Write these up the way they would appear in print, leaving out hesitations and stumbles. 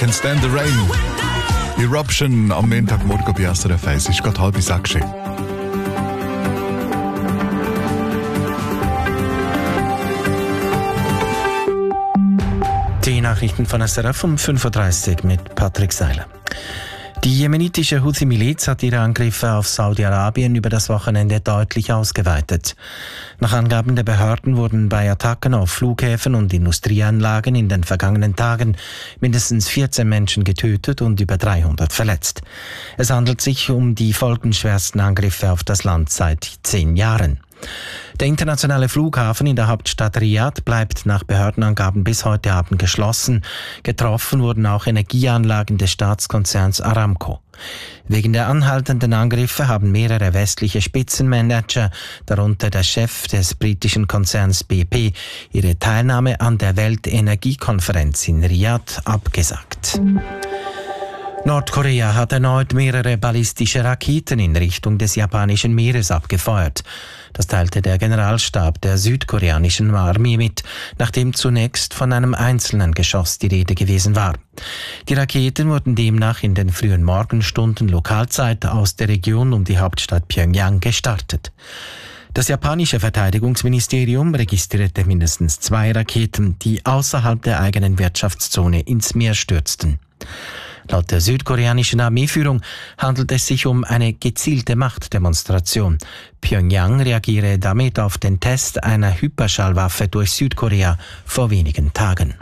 Can Stand the Rain. Eruption am Montagmorgen bei SRF 1. Ist gerade 5:30. Die Nachrichten von SRF um 5:30 Uhr mit Patrick Seiler. Die jemenitische Houthi-Miliz hat ihre Angriffe auf Saudi-Arabien über das Wochenende deutlich ausgeweitet. Nach Angaben der Behörden wurden bei Attacken auf Flughäfen und Industrieanlagen in den vergangenen Tagen mindestens 14 Menschen getötet und über 300 verletzt. Es handelt sich um die folgenschwersten Angriffe auf das Land seit 10 Jahren. Der internationale Flughafen in der Hauptstadt Riad bleibt nach Behördenangaben bis heute Abend geschlossen. Getroffen wurden auch Energieanlagen des Staatskonzerns Aramco. Wegen der anhaltenden Angriffe haben mehrere westliche Spitzenmanager, darunter der Chef des britischen Konzerns BP, ihre Teilnahme an der Weltenergiekonferenz in Riad abgesagt. Nordkorea hat erneut mehrere ballistische Raketen in Richtung des japanischen Meeres abgefeuert. Das teilte der Generalstab der südkoreanischen Armee mit, nachdem zunächst von einem einzelnen Geschoss die Rede gewesen war. Die Raketen wurden demnach in den frühen Morgenstunden Lokalzeit aus der Region um die Hauptstadt Pyongyang gestartet. Das japanische Verteidigungsministerium registrierte mindestens 2 Raketen, die außerhalb der eigenen Wirtschaftszone ins Meer stürzten. Laut der südkoreanischen Armeeführung handelt es sich um eine gezielte Machtdemonstration. Pyongyang reagiere damit auf den Test einer Hyperschallwaffe durch Südkorea vor wenigen Tagen.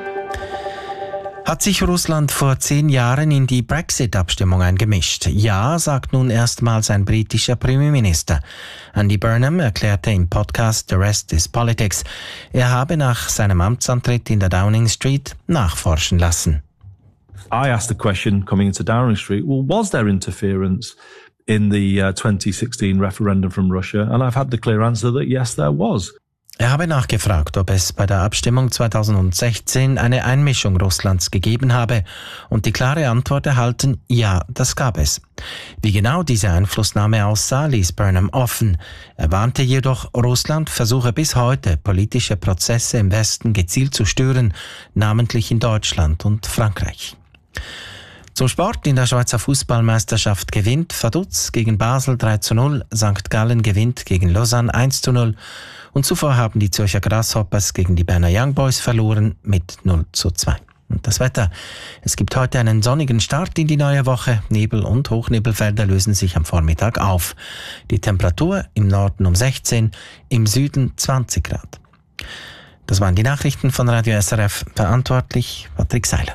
Hat sich Russland vor 10 Jahren in die Brexit-Abstimmung eingemischt? Ja, sagt nun erstmals ein britischer Premierminister. Andy Burnham erklärte im Podcast The Rest is Politics, er habe nach seinem Amtsantritt in der Downing Street nachforschen lassen. I asked the question coming into Downing Street, well, was there interference in the 2016 referendum from Russia? And I've had the clear answer that yes, there was. Er habe nachgefragt, ob es bei der Abstimmung 2016 eine Einmischung Russlands gegeben habe und die klare Antwort erhalten, ja, das gab es. Wie genau diese Einflussnahme aussah, ließ Burnham offen. Er warnte jedoch, Russland versuche bis heute, politische Prozesse im Westen gezielt zu stören, namentlich in Deutschland und Frankreich. Zum Sport: in der Schweizer Fußballmeisterschaft gewinnt Vaduz gegen Basel 3:0, St. Gallen gewinnt gegen Lausanne 1:0 und zuvor haben die Zürcher Grasshoppers gegen die Berner Young Boys verloren mit 0:2. Und das Wetter: es gibt heute einen sonnigen Start in die neue Woche. Nebel- und Hochnebelfelder lösen sich am Vormittag auf. Die Temperatur im Norden um 16, im Süden 20 Grad. Das waren die Nachrichten von Radio SRF. Verantwortlich Patrick Seiler.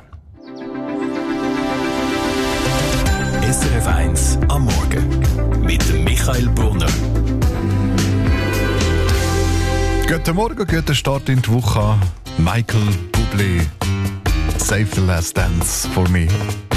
SRF 1 am Morgen mit Michael Brunner. Guten Morgen, guten Start in die Woche. Michael Bublé, Save the Last Dance for Me.